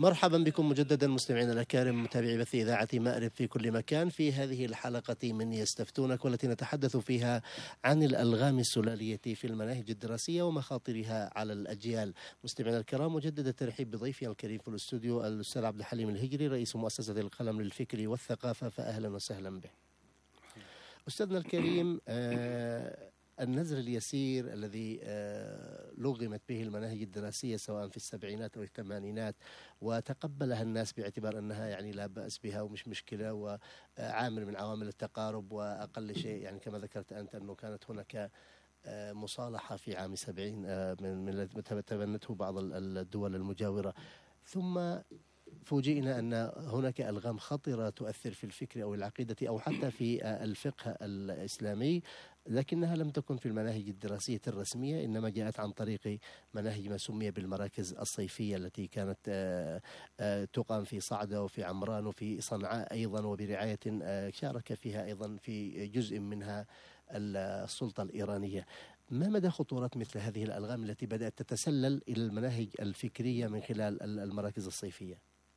مرحبا بكم مجددا مستمعينا الأكارم متابعي بث إذاعة مأرب في كل مكان في هذه الحلقة من يستفتونك، والتي نتحدث فيها عن الألغام السلالية في المناهج الدراسية ومخاطرها على الأجيال. مستمعينا الكرام، مجدد الترحيب بضيفي الكريم في الاستوديو الأستاذ عبد الحليم الهجري، رئيس مؤسسة القلم للفكر والثقافة، فأهلا وسهلا به. أستاذنا الكريم، النزر اليسير الذي لغمت به المناهج الدراسية سواء في السبعينات أو الثمانينات وتقبلها الناس باعتبار أنها يعني لا بأس بها ومش مشكلة وعامل من عوامل التقارب، وأقل شيء يعني كما ذكرت أنت أنه كانت هناك مصالحة في عام 70 من تبنته بعض الدول المجاورة، ثم فوجئنا أن هناك ألغام خطرة تؤثر في الفكر أو العقيدة أو حتى في الفقه الإسلامي، لكنها لم تكن في المناهج الدراسية الرسمية، إنما جاءت عن طريق مناهج ما سمي بالمراكز الصيفية التي كانت تقام في صعدة وفي عمران وفي صنعاء أيضا، وبرعاية شارك فيها أيضا في جزء منها السلطة الإيرانية. ما مدى خطورة مثل هذه الألغام التي بدأت تتسلل إلى المناهج الفكرية من خلال المراكز الصيفية؟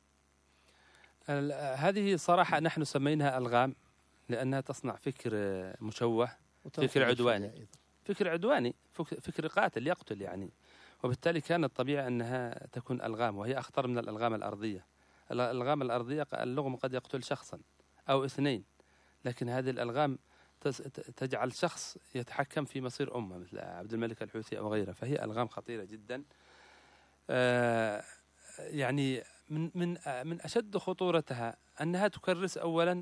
هذه صراحة نحن سميناها ألغام لأنها تصنع فكر مشوه، فكر عدواني، فكر عدواني، فكر قاتل يقتل يعني، وبالتالي كانت طبيعة أنها تكون ألغام، وهي أخطر من الألغام الأرضية. الألغام الأرضية اللغم قد يقتل شخصا أو اثنين، لكن هذه الألغام تجعل شخص يتحكم في مصير أمة مثل عبد الملك الحوثي أو غيره، فهي ألغام خطيرة جدا. يعني من أشد خطورتها أنها تكرس أولا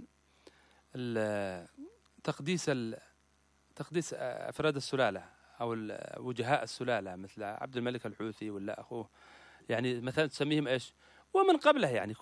تقديس أفراد السلالة أو وجهاء السلالة مثل عبد الملك الحوثي ولا أخوه، يعني مثلا تسميهم إيش، ومن قبله يعني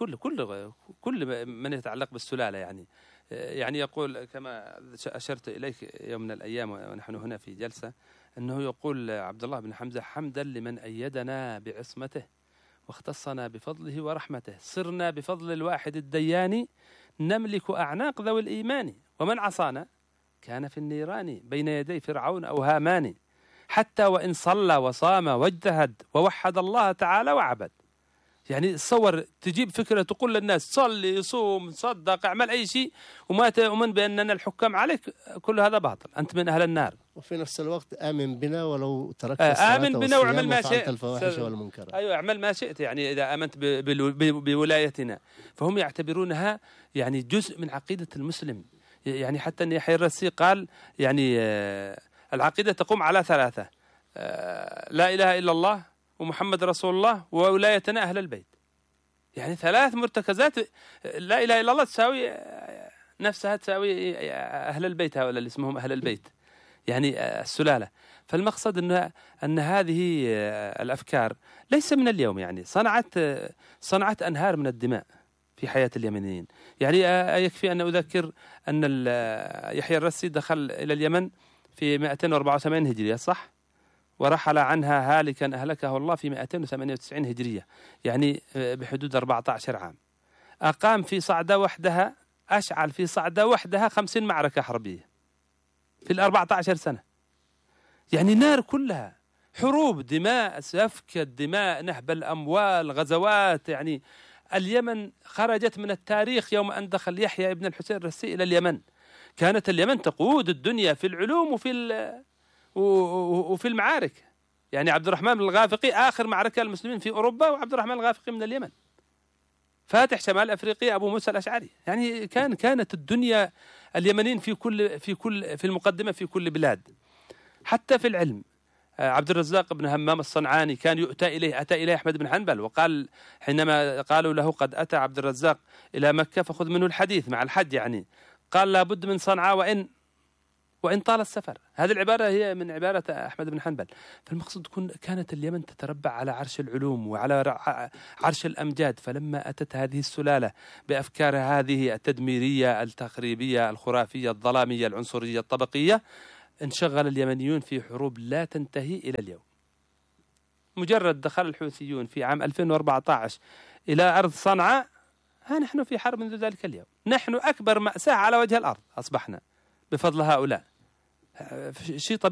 كل من يتعلق بالسلالة يعني يقول كما أشرت إليك يوم من الأيام ونحن هنا في جلسة، أنه يقول عبد الله بن حمزة: حمدا لمن أيدنا بعصمته واختصنا بفضله ورحمته، صرنا بفضل الواحد الديان نملك أعناق ذوي الإيمان، ومن عصانا كان في النيران بين يدي فرعون أو هامان، حتى وإن صلى وصام واجتهد ووحد الله تعالى وعبد. يعني تصور تجيب فكرة تقول للناس صلي صوم صدق اعمل أي شيء وما تؤمن بأننا الحكام عليك، كل هذا باطل، أنت من أهل النار. وفي نفس الوقت آمن بنا ولو تركت الصلاة آمن بنا واعمل ما شئت، الفواحش والمنكرات. أيوة اعمل ما شئت، يعني إذا آمنت بولايتنا. فهم يعتبرونها يعني جزء من عقيدة المسلم، يعني حتى أن يحيى الرسي قال يعني العقيدة تقوم على ثلاثة: لا إله إلا الله ومحمد رسول الله وولايتنا أهل البيت. يعني ثلاث مرتكزات، لا إله إلا الله تساوي نفسها تساوي أهل البيت، هؤلاء اللي اسمهم أهل البيت يعني السلالة. فالمقصد أن هذه الأفكار ليس من اليوم، يعني صنعت أنهار من الدماء في حياة اليمنيين. يعني يكفي أن أذكر أن يحيى الرسي دخل إلى اليمن في 284 هجرية صح؟ ورحل عنها هالكا أهلكه الله في 298 هجرية، يعني بحدود 14 عام. أقام في صعدة وحدها، أشعل في صعدة وحدها 50 معركة حربية في 14 سنة، يعني نار كلها، حروب، دماء، سفك الدماء، نهب الأموال، غزوات. يعني اليمن خرجت من التاريخ يوم أن دخل يحيى ابن الحسين الرسي إلى اليمن. كانت اليمن تقود الدنيا في العلوم وفي المعارك. يعني عبد الرحمن الغافقي آخر معركة المسلمين في أوروبا، وعبد الرحمن الغافقي من اليمن، فاتح شمال أفريقيا أبو موسى الأشعري. يعني كانت الدنيا اليمنيين في المقدمة في كل بلاد. حتى في العلم عبد الرزاق بن همام الصنعاني كان أتى إليه أحمد بن حنبل، وقال حينما قالوا له قد أتى عبد الرزاق إلى مكة فخذ منه الحديث مع الحج، يعني قال لابد من صنعاء وإن طال السفر. هذه العبارة هي من عبارة أحمد بن حنبل. فالمقصود كانت اليمن تتربع على عرش العلوم وعلى عرش الأمجاد، فلما أتت هذه السلالة بأفكارها هذه التدميرية التخريبية الخرافية الظلامية العنصرية الطبقية، انشغل اليمنيون في حروب لا تنتهي إلى اليوم. مجرد دخل الحوثيون في عام 2014 إلى أرض صنعاء، نحن في حرب منذ ذلك اليوم. نحن أكبر مأساة على وجه الأرض أصبحنا بفضل هؤلاء. شيء